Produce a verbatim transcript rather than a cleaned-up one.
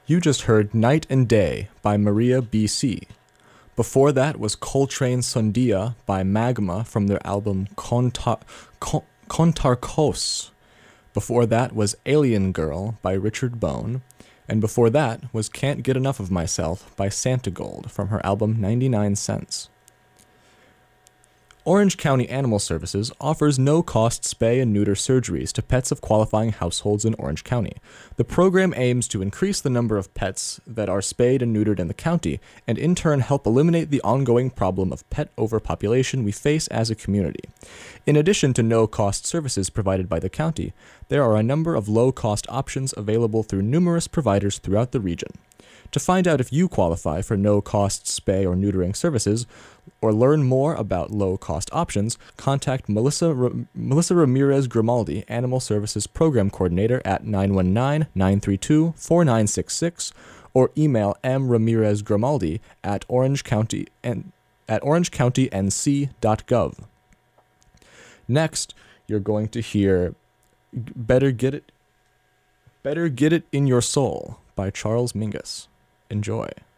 You just heard Night and Day by Maria B C. Before that was Coltrane Sondia by Magma from their album Contar- Con- Contarcos. Before that was Alien Girl by Richard Bone. And before that was Can't Get Enough of Myself by Santigold from her album ninety-nine cents. Orange County Animal Services offers no-cost spay and neuter surgeries to pets of qualifying households in Orange County. The program aims to increase the number of pets that are spayed and neutered in the county, and in turn help eliminate the ongoing problem of pet overpopulation we face as a community. In addition to no-cost services provided by the county, there are a number of low-cost options available through numerous providers throughout the region. To find out if you qualify for no-cost spay or neutering services, or learn more about low-cost options, contact Melissa Ra- Melissa Ramirez Grimaldi, Animal Services Program Coordinator at nine one nine, nine three two, four nine six six, or email m ramirez grimaldi at orange county and at orange county n c dot gov. Next, you're going to hear "Better Get It, Better Get It in Your Soul" by Charles Mingus. Enjoy.